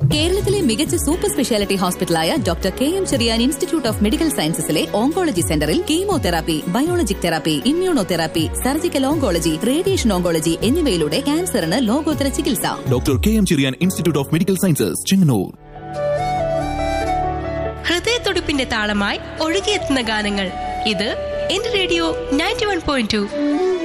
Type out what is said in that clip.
കേരളത്തിലെ മികച്ച super speciality ഹോസ്പിറ്റലായ doctor KM Cherian institute of medical സയൻസസിലെ oncology സെന്ററിൽ chemotherapy, biologic therapy, immunotherapy, surgical oncology, radiation oncology എന്നിവയിലൂടെ ക്യാൻസറിന് ലോകോത്തര ചികിത്സ. Doctor KM Cherian institute of medical sciences, Chengannur. ഹൃദയത്തുടിപ്പിന്റെ താളമായി ഒഴുകിയെത്തുന്ന ഗാനങ്ങൾ. ഇത് എന്റെ റേഡിയോ 91.2.